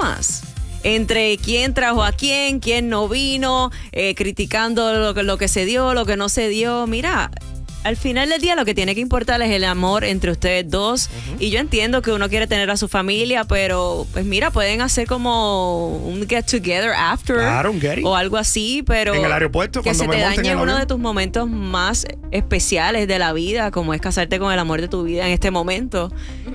más. Entre quién trajo a quién no vino, criticando lo que se dio, lo que no se dio. Mira, al final del día lo que tiene que importar es el amor entre ustedes dos. Y yo entiendo que uno quiere tener a su familia, pero pues mira, pueden hacer como un get together after. Claro, un getty. O algo así, pero en el aeropuerto, que cuando se me te monten dañe en el uno avión. de tus momentos más especiales de la vida, como es casarte con el amor de tu vida en este momento.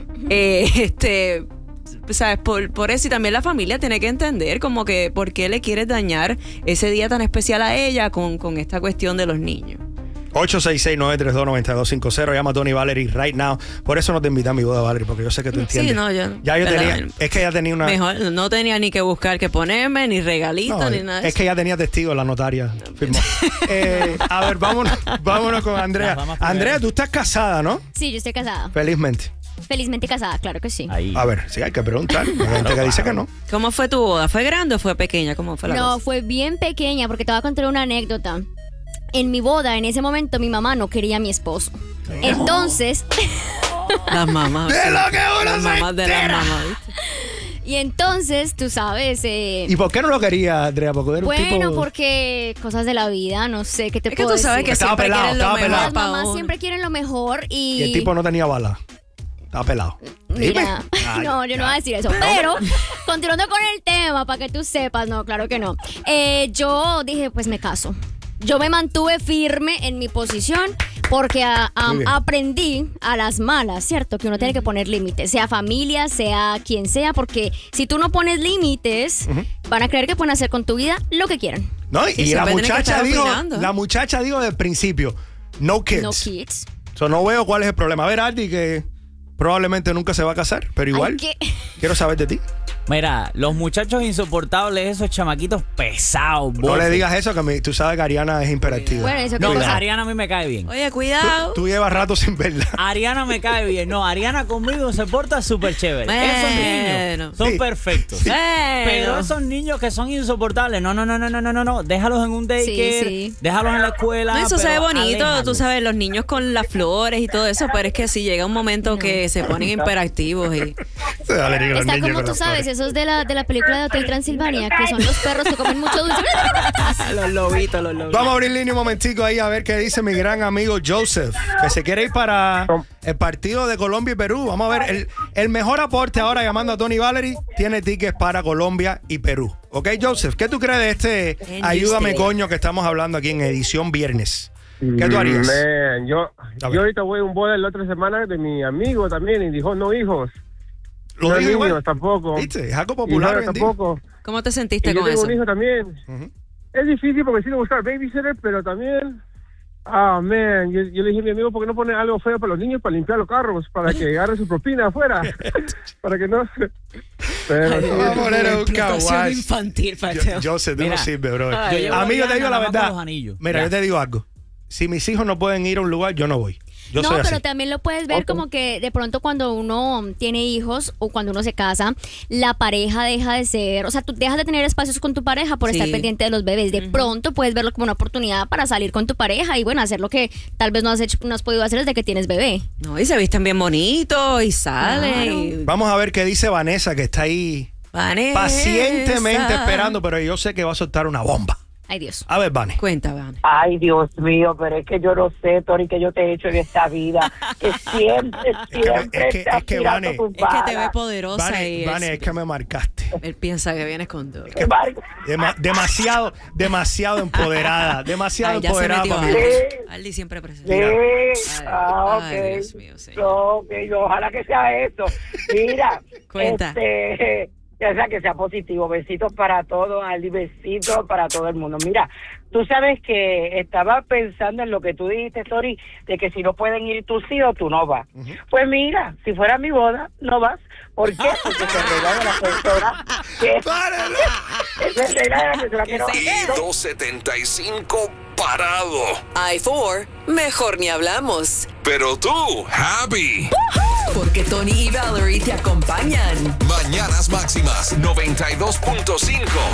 ¿Sabes? Por eso, y también la familia tiene que entender como que por qué le quieres dañar ese día tan especial a ella con esta cuestión de los niños. 866-932-9250. Llama a Tony Valerie right now. Por eso no te invité a mi boda, Valerie, porque yo sé que tú entiendes. Sí, no, yo tenía. Es que ya tenía una. Mejor, no tenía ni que buscar que ponerme, ni regalito, No, ni nada de es que ya tenía testigo la notaria. Firmó. A ver, vámonos con Andrea. Andrea, tú estás casada, ¿no? Sí, yo estoy casada. Felizmente. Felizmente casada, claro que sí. Ahí. A ver, sí, hay que preguntar. Hay gente que dice que no. ¿Cómo fue tu boda? ¿Fue grande o fue pequeña? ¿Cómo fue la No, cosa? fue bien pequeña porque te voy a contar una anécdota. En mi boda, en ese momento, mi mamá no quería a mi esposo. Entonces... Las mamás. De lo que uno Las se mamás de las entera. mamás, ¿viste? Y entonces, tú sabes... ¿Y por qué no lo quería, Andrea? Porque era un bueno, tipo... porque cosas de la vida, no sé, ¿qué te Es que puedo tú sabes decir? que Estaba siempre pelado, quieren lo estaba mejor pelado. Las para mamás uno. siempre quieren lo mejor Y el tipo no tenía bala. Estaba pelado. Mira, Ay, no, yo no voy a decir eso. Pero, continuando con el tema, para que tú sepas, no, claro que no. Yo dije, pues me caso. Yo me mantuve firme en mi posición porque Muy bien. aprendí a las malas, ¿cierto? Que uno tiene que poner límites, sea familia, sea quien sea, porque si tú no pones límites, van a creer que pueden hacer con tu vida lo que quieran. No, Sí, y la siempre tienen que muchacha estar dijo, opinando. la muchacha dijo del principio, no kids. No kids. So, no veo cuál es el problema. A ver, Ardi, que probablemente nunca se va a casar, pero igual Ay, ¿qué? quiero saber de ti. Mira, los muchachos insoportables, esos chamaquitos pesados. No le bofos. digas eso, que tú sabes que Ariana es hiperactiva. Bueno, eso No, qué cosa. Ariana a mí me cae bien. Oye, cuidado. Tú llevas rato sin verla. Ariana me cae bien. No, Ariana conmigo se porta súper chévere. Bueno. Esos niños son Sí. perfectos. Bueno. Pero esos niños que son insoportables, no. Déjalos en un daycare, Sí. déjalos en la escuela. No, eso se ve pero bonito, aléjalos. tú sabes, los niños con las flores y todo eso, pero es que si llega un momento que se ponen hiperactivos y... Valeria, los Está niños como con tú las sabes, flores. esos de la película de Hotel Transilvania, que son los perros que comen mucho dulce. los lobitos. Vamos a abrir línea un momentico ahí a ver qué dice mi gran amigo Joseph, que se quiere ir para el partido de Colombia y Perú. Vamos a ver, el mejor aporte ahora llamando a Tony Valerie tiene tickets para Colombia y Perú. ¿Ok, Joseph? ¿Qué tú crees de este Ayúdame Coño que estamos hablando aquí en edición viernes? ¿Qué tú harías? Man, yo A ver. ahorita voy a un boda la otra semana de mi amigo también y dijo no hijos, Lo no digo igual. niños tampoco. ¿Viste? Es algo Y popular no, hoy en día. tampoco. ¿Cómo te Y sentiste yo con tengo eso? un hijo también. Ujú. Es difícil porque sí le gusta el babysitter, pero también... man, yo le dije a mi amigo, ¿por qué no pone algo feo para los niños para limpiar los carros? Para que agarren su propina afuera. Para que no... Pero sí, Vamos a poner un Explotación kawaii. infantil, Pateo. Joseph, tú no Mira, sirve, bro. yo llevo Amigo, a te digo la Ariana nada más verdad. por los anillos. Mira, Ya. yo te digo algo. Si mis hijos no pueden ir a un lugar, yo no voy. Yo No, soy pero así. también lo puedes ver como que de pronto cuando uno tiene hijos o cuando uno se casa, la pareja deja de ser, o sea, tú dejas de tener espacios con tu pareja por Sí. estar pendiente de los bebés. De pronto puedes verlo como una oportunidad para salir con tu pareja y bueno, hacer lo que tal vez no has podido hacer desde que tienes bebé. No, y se visten bien bonitos y salen. y- Vamos a ver qué dice Vanessa, que está ahí Vanessa. pacientemente esperando, pero yo sé que va a soltar una bomba. Ay, Dios. A ver, Vane. Cuenta, Vane. Ay, Dios mío, pero es que yo no sé, Tori, que yo te he hecho en esta vida. Que siempre estás es que, tirando Vane, tus Es que te ve balas. poderosa Vane, y Vane, él, es que me marcaste. él piensa que vienes con todo. Demasiado empoderada. Demasiado Ay, ya se empoderada metió para mí. Sí. Aldi siempre presente. Sí, Ay, ok. ay, Dios mío, señor. No, ok, ojalá que sea eso. Mira, Cuenta. que sea positivo. Besitos para todos, Aldi, besitos para todo el mundo. Mira, tú sabes que estaba pensando en lo que tú dijiste, Tori, de que si no pueden ir tus hijos, tú no vas. Pues mira, si fuera mi boda, no vas. ¿Por qué? Porque se regala la persona que... Se regala la persona que no... Y 275 parado. I4, mejor ni hablamos. Pero tú, happy. Porque Tony y Valerie te acompañan. Mañanas máximas 92.5.